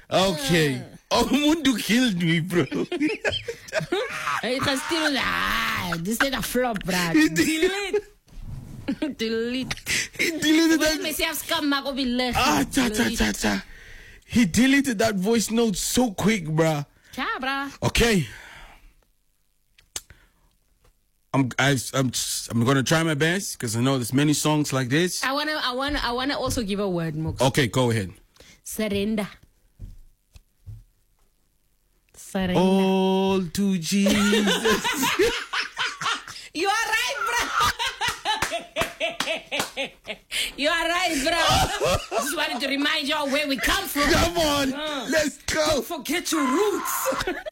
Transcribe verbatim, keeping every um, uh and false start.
Okay. Oh, Mundu killed me, bro. It was still ah, this is a flop, bro. He Delete. Delete. He deleted Well, that. myself scam mago be left. Ah, cha cha cha cha. He deleted that voice note so quick, bruh. Cha, bro. Okay. I'm I, I'm I'm gonna try my best because I know there's many songs like this. I wanna, I wanna, I wanna also give a word, Mox. Okay, go ahead. Surrender. Surrender. All to Jesus. You are right, bro. You are right, bro. Just wanted to remind you all where we come from. Come on, Uh. let's go. Forget your roots.